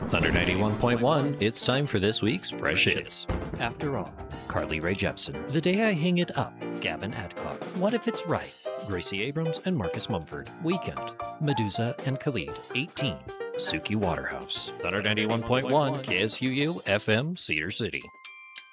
Thunder 91.1, it's time for this week's Fresh Hits. After All, Carly Rae Jepsen. The Day I Hang It Up, Gavin Adcock. What If It's Right, Gracie Abrams and Marcus Mumford. Weekend, Medusa and Khalid. 18, Suki Waterhouse. Thunder 91.1, KSUU, FM, Cedar City.